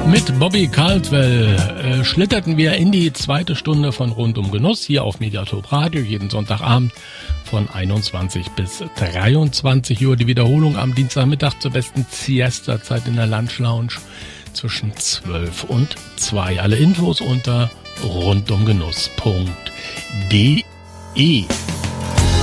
Mit Bobby Caldwell schlitterten wir in die zweite Stunde von Rund um Genuss hier auf Mediatop Radio, jeden Sonntagabend von 21 bis 23 Uhr. Die Wiederholung am Dienstagmittag zur besten Siesta-Zeit in der Lunch Lounge zwischen 12 und 2. Alle Infos unter rundumgenuss.de.